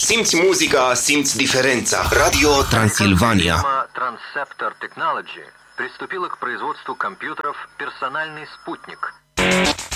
Simți muzica, simți diferența. Radio Transilvania. Фирма Transceptor Technology приступила к производству компьютеров «Персональный спутник».